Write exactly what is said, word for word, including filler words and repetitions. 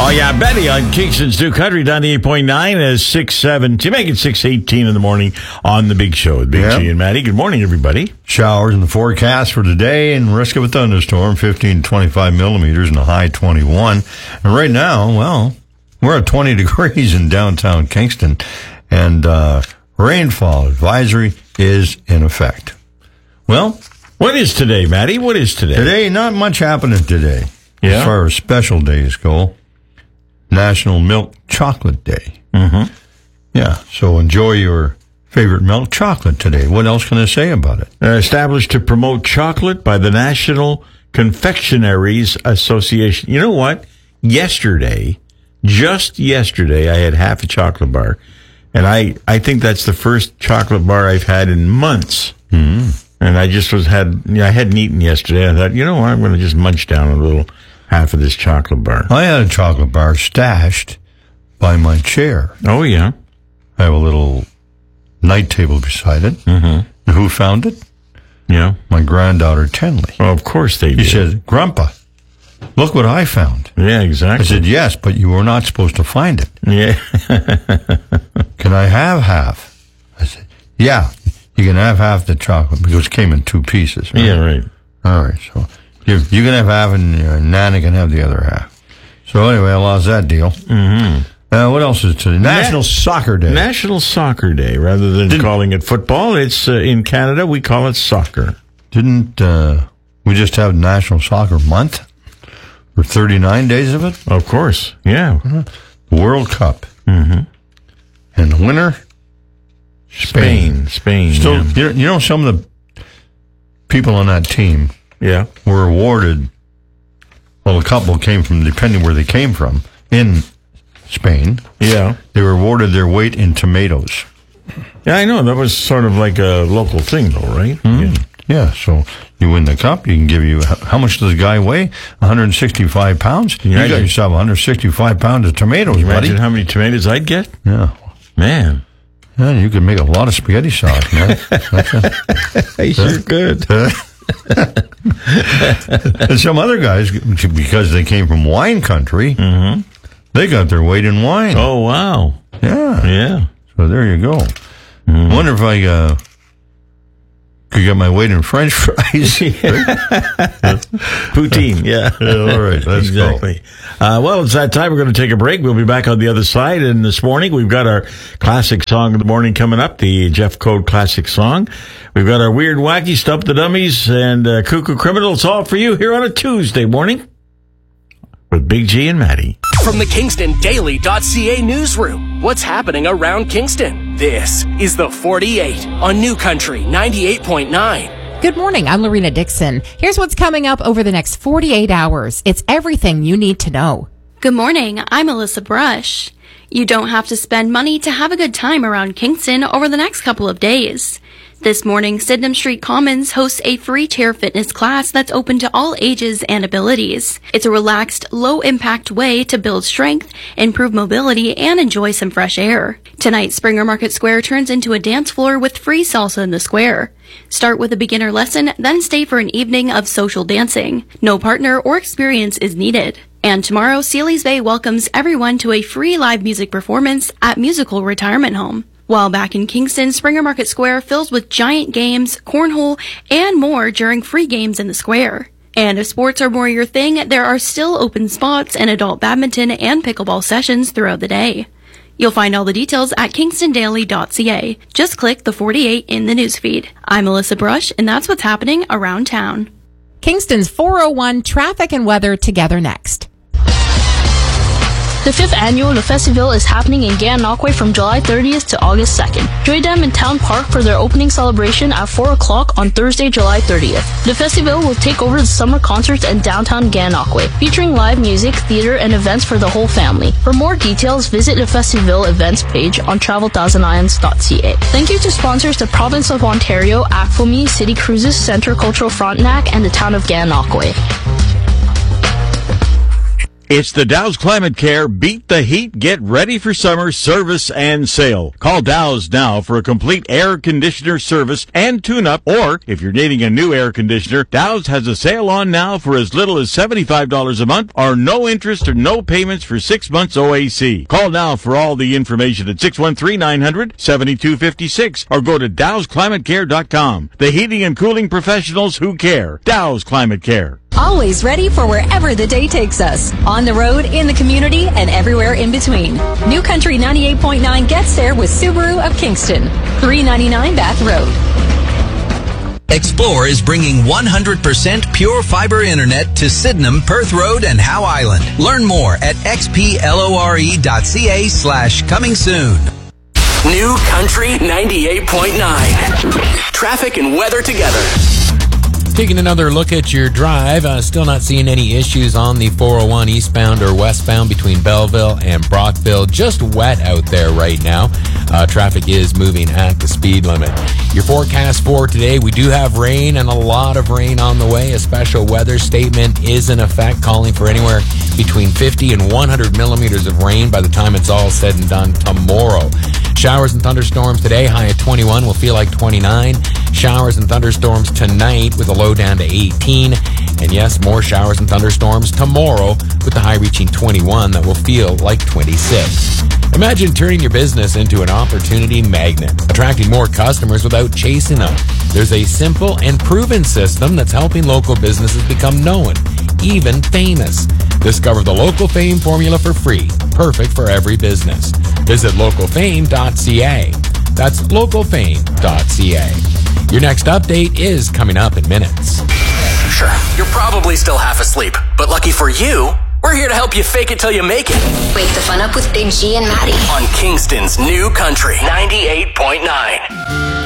Oh, yeah, Betty on Kingston's New Country, ninety-eight point nine as six seven. To make it six eighteen in the morning on the Big Show with Big yep. G and Maddie. Good morning, everybody. Showers in the forecast for today and risk of a thunderstorm, fifteen to twenty-five millimeters and a high twenty-one. And right now, well, we're at twenty degrees in downtown Kingston, and uh, rainfall advisory is in effect. Well, what is today, Maddie? What is today? Today, not much happening today. Yeah. As far as special days go. National Milk Chocolate Day. Mm-hmm. Yeah, so enjoy your favorite milk chocolate today. What else can I say about it? Uh, established to promote chocolate by the National Confectionaries Association. You know what? Yesterday, just yesterday, I had half a chocolate bar, and I, I think that's the first chocolate bar I've had in months. Mm-hmm. And I just was had you know, I hadn't eaten yesterday. I thought, you know what, I'm going to just munch down a little half of this chocolate bar. I had a chocolate bar stashed by my chair. Oh, yeah. I have a little night table beside it. Mm-hmm. And who found it? Yeah. My granddaughter, Tenley. Oh, of course they did. She said, Grandpa, look what I found. Yeah, exactly. I said, yes, but you were not supposed to find it. Yeah. Can I have half? I said, yeah, you can have half the chocolate because it came in two pieces. Right? Yeah, right. All right, so you, you can have half and uh, Nana can have the other half. So anyway, I lost that deal. Mm-hmm. Uh, what else is today? National Na- Soccer Day. National Soccer Day. Rather than Didn't, calling it football, it's uh, in Canada, we call it soccer. Didn't uh, we just have National Soccer Month? For thirty-nine days of it? Of course, yeah. Mm-hmm. World Cup. Mm-hmm. And the winner? Spain. Spain, Spain Still, yeah. you know, you know, some of the people on that team yeah. were awarded, well, a couple came from, depending where they came from, in Spain. Yeah. They were awarded their weight in tomatoes. Yeah, I know. That was sort of like a local thing, though, right? Mm-hmm. Yeah. Yeah, so you win the cup, you can give you, how much does the guy weigh? one hundred sixty-five pounds? You, you got yourself one hundred sixty-five pounds of tomatoes, you buddy. Imagine how many tomatoes I'd get? Yeah. Man. Yeah, you could make a lot of spaghetti sauce, man. I sure could. And some other guys, because they came from wine country, mm-hmm. they got their weight in wine. Oh, wow. Yeah. Yeah. So there you go. Mm-hmm. Wonder if I uh, could get my weight in French fries. Poutine, yeah. Yeah. All right, let's exactly. go. Uh, well, it's that time. We're going to take a break. We'll be back on the other side. And this morning, we've got our classic song of the morning coming up, the Jeff Code classic song. We've got our Weird Wacky, Stump the Dummies, and uh, Cuckoo Criminals, all for you here on a Tuesday morning with Big G and Maddie. From the Kingston Daily dot C A newsroom, what's happening around Kingston? This is the forty-eight on New Country ninety-eight point nine. Good morning, I'm Lorena Dixon. Here's what's coming up over the next forty-eight hours. It's everything you need to know. Good morning, I'm Alyssa Brush. You don't have to spend money to have a good time around Kingston over the next couple of days. This morning, Sydenham Street Commons hosts a free chair fitness class that's open to all ages and abilities. It's a relaxed, low-impact way to build strength, improve mobility, and enjoy some fresh air. Tonight, Springer Market Square turns into a dance floor with free salsa in the square. Start with a beginner lesson, then stay for an evening of social dancing. No partner or experience is needed. And tomorrow, Sealy's Bay welcomes everyone to a free live music performance at Musical Retirement Home. While back in Kingston, Springer Market Square fills with giant games, cornhole, and more during free games in the square. And if sports are more your thing, there are still open spots in adult badminton and pickleball sessions throughout the day. You'll find all the details at Kingston Daily dot C A. Just click the forty-eight in the newsfeed. I'm Alyssa Brush, and that's what's happening around town. Kingston's four oh one traffic and weather together next. The fifth annual Le Festival is happening in Gananoque from July thirtieth to August second. Join them in Town Park for their opening celebration at four o'clock on Thursday, July thirtieth. Le Festival will take over the summer concerts in downtown Gananoque, featuring live music, theater, and events for the whole family. For more details, visit the Festival events page on travel thousand islands dot C A. Thank you to sponsors the Province of Ontario, ACFOMI, City Cruises, Centre Cultural Frontenac, and the town of Gananoque. It's the Dow's Climate Care Beat the Heat, Get Ready for Summer service and sale. Call Dow's now for a complete air conditioner service and tune-up, or if you're needing a new air conditioner, Dow's has a sale on now for as little as seventy-five dollars a month, or no interest or no payments for six months O A C. Call now for all the information at six one three, nine hundred, seventy-two fifty-six or go to dows climate care dot com. The heating and cooling professionals who care. Dow's Climate Care. Always ready for wherever the day takes us. On the road, in the community, and everywhere in between. New Country ninety-eight point nine gets there with Subaru of Kingston. three ninety-nine Bath Road. Explore is bringing one hundred percent pure fiber internet to Sydenham, Perth Road, and Howe Island. Learn more at xplore.ca slash coming soon. New Country ninety-eight point nine. Traffic and weather together. Taking another look at your drive, uh, still not seeing any issues on the four oh one eastbound or westbound between Belleville and Brockville. Just wet out there right now. Uh, traffic is moving at the speed limit. Your forecast for today, we do have rain and a lot of rain on the way. A special weather statement is in effect, calling for anywhere between fifty and one hundred millimeters of rain by the time it's all said and done tomorrow. Showers and thunderstorms today, high at twenty-one, will feel like twenty-nine. Showers and thunderstorms tonight with a low down to eighteen. And yes, more showers and thunderstorms tomorrow with the high reaching twenty-one that will feel like twenty-six. Imagine turning your business into an opportunity magnet, attracting more customers without chasing them. There's a simple and proven system that's helping local businesses become known, even famous. Discover the Local Fame formula for free, perfect for every business. Visit local fame dot c a. That's local fame dot c a. Your next update is coming up in minutes. Sure, you're probably still half asleep, but lucky for you, we're here to help you fake it till you make it. Wake the fun up with Big G and Maddie On Kingston's New Country ninety-eight point nine.